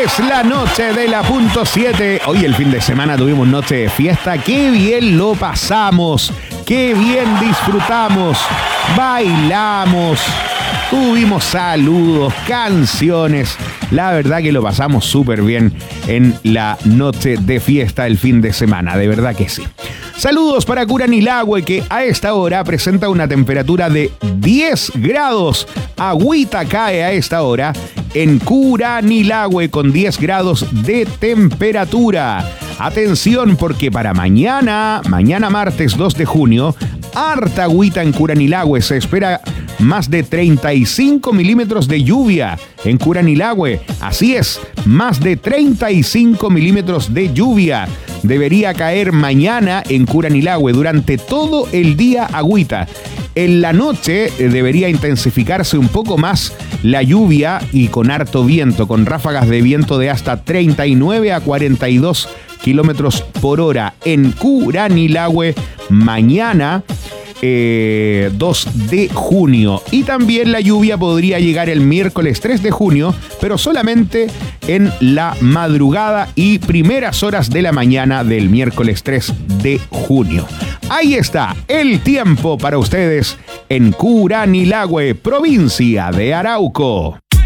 Es la noche de la .7. Hoy el fin de semana tuvimos noche de fiesta. ¡Qué bien lo pasamos! ¡Qué bien disfrutamos! Bailamos. Tuvimos saludos, canciones. La verdad que lo pasamos súper bien en la noche de fiesta el fin de semana. De verdad que sí. Saludos para Curanilahue, que a esta hora presenta una temperatura de 10 grados. Agüita cae a esta hora en Curanilahue con 10 grados de temperatura. Atención, porque para mañana martes 2 de junio, harta agüita en Curanilahue. Se espera más de 35 milímetros de lluvia en Curanilahue. Así es, más de 35 milímetros de lluvia. Debería caer mañana en Curanilahue durante todo el día agüita. En la noche debería intensificarse un poco más la lluvia y con harto viento, con ráfagas de viento de hasta 39 a 42 kilómetros por hora en Curanilahue mañana 2 de junio. Y también la lluvia podría llegar el miércoles 3 de junio, pero solamente en la madrugada y primeras horas de la mañana del miércoles 3 de junio. Ahí está el tiempo para ustedes en Curanilahue, provincia de Arauco.